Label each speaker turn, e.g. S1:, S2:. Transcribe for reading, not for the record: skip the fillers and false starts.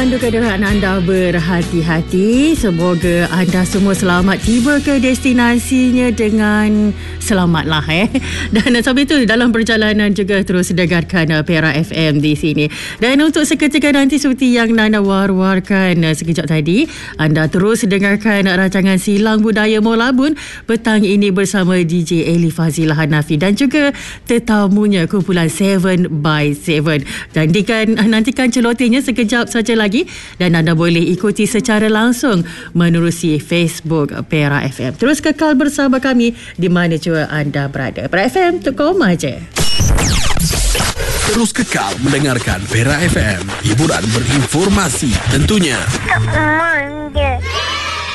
S1: memandu kenderaan anda berhati-hati. Semoga anda semua selamat tiba ke destinasinya dengan selamatlah. Dan sambil itu dalam perjalanan juga terus dengarkan Perak FM di sini. Dan untuk seketika nanti seperti yang Nana war-warkan sekejap tadi, anda terus dengarkan rancangan Silang Budaya Molabun petang ini bersama DJ Eli Fazilah Hanafi dan juga tetamunya kumpulan 7 by 7. Nantikan celotehnya sekejap saja lagi dan anda boleh ikuti secara langsung menerusi Facebook Perak FM. Terus kekal bersama kami di mana jua anda berada. Perak FM, tekom aja.
S2: Terus kekal mendengarkan Perak FM, hiburan berinformasi tentunya.
S3: Tak manja.